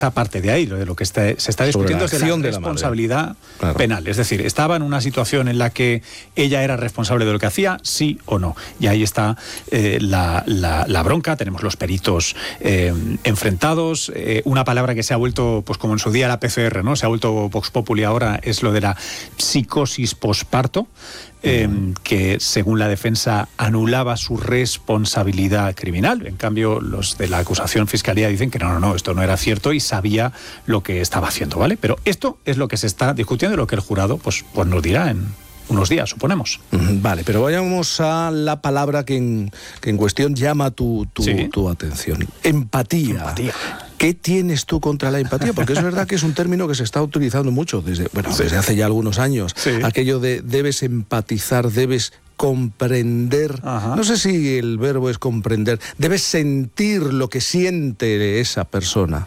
parte de ahí, de lo que se está discutiendo es de la responsabilidad penal. Es decir, estaba en una situación en la que ella era responsable de lo que hacía, sí o no. Y ahí está la bronca. Tenemos los peritos enfrentados. Una palabra que se ha vuelto, pues como en su día la PCR, ¿no? Se ha vuelto Vox Populi ahora, es lo de la psicosis posparto. Que según la defensa anulaba su responsabilidad criminal. En cambio, los de la acusación fiscalía dicen que no, esto no era cierto y sabía lo que estaba haciendo, ¿vale? Pero esto es lo que se está discutiendo y lo que el jurado pues nos dirá en unos días, suponemos. Vale, pero vayamos a la palabra que en cuestión llama tu atención. Empatía. ¿Qué tienes tú contra la empatía? Porque es verdad que es un término que se está utilizando mucho desde hace ya algunos años. Sí. Aquello de debes empatizar, debes comprender. Ajá. No sé si el verbo es comprender. Debes sentir lo que siente esa persona.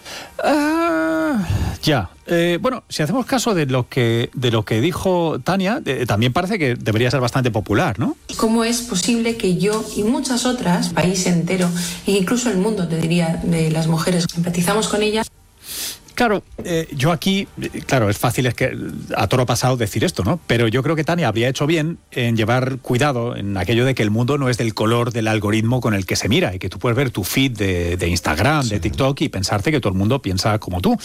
Bueno, si hacemos caso de lo que dijo Tania, también parece que debería ser bastante popular, ¿no? ¿Cómo es posible que yo y muchas otras, país entero, e incluso el mundo, te diría, de las mujeres, empatizamos con ellas? Claro, yo aquí, claro, es fácil es que a toro pasado decir esto, ¿no? Pero yo creo que Tania habría hecho bien en llevar cuidado en aquello de que el mundo no es del color del algoritmo con el que se mira y que tú puedes ver tu feed de Instagram, sí, de TikTok y pensarte que todo el mundo piensa como tú.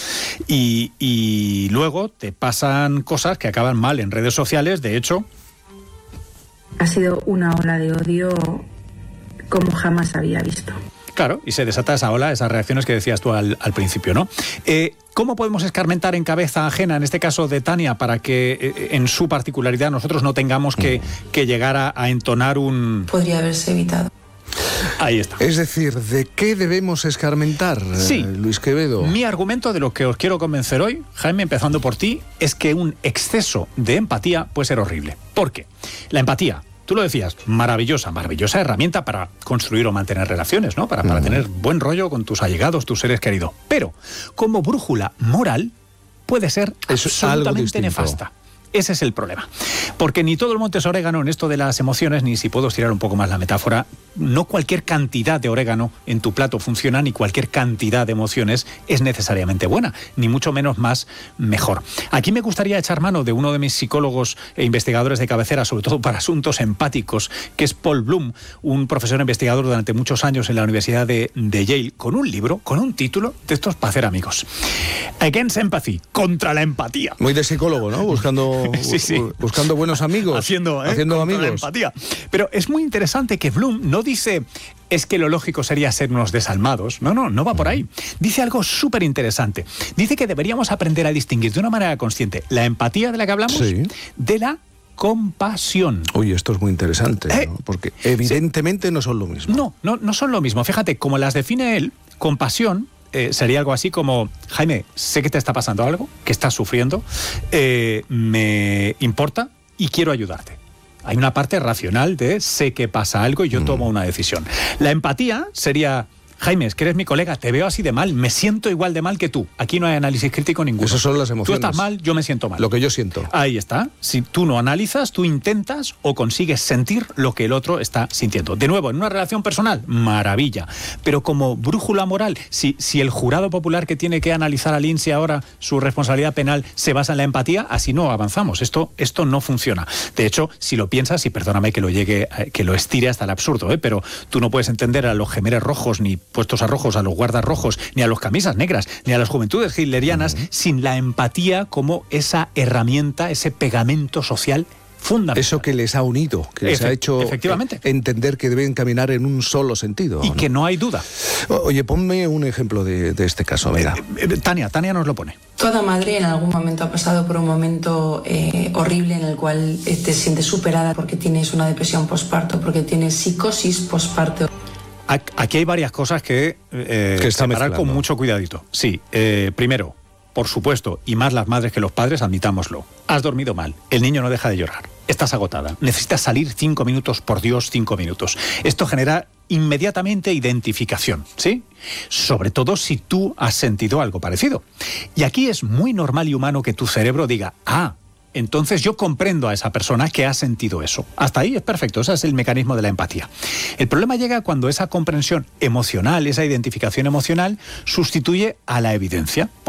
Y luego te pasan cosas que acaban mal en redes sociales, de hecho. Ha sido una ola de odio como jamás había visto. Claro, y se desata esa ola, esas reacciones que decías tú al principio, ¿no? ¿Cómo podemos escarmentar en cabeza ajena, en este caso de Tania, para que en su particularidad nosotros no tengamos que llegar a entonar un... Podría haberse evitado. Ahí está. Es decir, ¿de qué debemos escarmentar, sí, Luis Quevedo? Mi argumento de lo que os quiero convencer hoy, Jaime, empezando por ti, es que un exceso de empatía puede ser horrible. ¿Por qué? La empatía, tú lo decías, maravillosa herramienta para construir o mantener relaciones, ¿no? Para tener buen rollo con tus allegados, tus seres queridos. Pero como brújula moral puede ser absolutamente nefasta. Ese es el problema. Porque ni todo el monte es orégano en esto de las emociones, ni, si puedo estirar un poco más la metáfora, no cualquier cantidad de orégano en tu plato funciona, ni cualquier cantidad de emociones es necesariamente buena, ni mucho menos más mejor. Aquí me gustaría echar mano de uno de mis psicólogos e investigadores de cabecera, sobre todo para asuntos empáticos, que es Paul Bloom, un profesor investigador durante muchos años en la Universidad de Yale, con un libro, con un título de estos para hacer amigos. Against Empathy, contra la empatía. Muy de psicólogo, ¿no? Buscando buenos amigos. Haciendo amigos. La empatía. Pero es muy interesante que Bloom no dice es que lo lógico sería ser unos desalmados. No va por ahí. Dice algo súper interesante. Dice que deberíamos aprender a distinguir de una manera consciente la empatía de la que hablamos de la compasión. Uy, esto es muy interesante, ¿no? Porque evidentemente no son lo mismo. No son lo mismo. Fíjate, como las define él, compasión sería algo así como: Jaime, sé que te está pasando algo, que estás sufriendo, me importa y quiero ayudarte. Hay una parte racional de sé que pasa algo y yo tomo una decisión. La empatía sería: Jaime, es que eres mi colega, te veo así de mal, me siento igual de mal que tú. Aquí no hay análisis crítico ninguno. Esas son las emociones. Tú estás mal, yo me siento mal. Lo que yo siento. Ahí está. Si tú no analizas, tú intentas o consigues sentir lo que el otro está sintiendo. De nuevo, en una relación personal, maravilla. Pero como brújula moral, si el jurado popular que tiene que analizar a Lindsay ahora su responsabilidad penal se basa en la empatía, así no avanzamos. Esto no funciona. De hecho, si lo piensas, y perdóname que lo estire hasta el absurdo, pero tú no puedes entender a los gemeres rojos ni puestos a rojos, a los guardas rojos, ni a los camisas negras, ni a las juventudes hitlerianas, sin la empatía como esa herramienta, ese pegamento social fundamental. Eso que les ha unido, que les ha hecho entender que deben caminar en un solo sentido. Y que no hay duda. Oye, ponme un ejemplo de este caso, venga. Tania nos lo pone. Toda madre en algún momento ha pasado por un momento horrible en el cual te sientes superada porque tienes una depresión posparto, porque tienes psicosis posparto. Aquí hay varias cosas que separar con mucho cuidadito. Sí, primero, por supuesto, y más las madres que los padres, admitámoslo. Has dormido mal, el niño no deja de llorar, estás agotada, necesitas salir 5 minutos, por Dios, 5 minutos. Esto genera inmediatamente identificación, ¿sí? Sobre todo si tú has sentido algo parecido. Y aquí es muy normal y humano que tu cerebro diga: entonces yo comprendo a esa persona que ha sentido eso. Hasta ahí es perfecto, ese es el mecanismo de la empatía. El problema llega cuando esa comprensión emocional, esa identificación emocional, sustituye a la evidencia.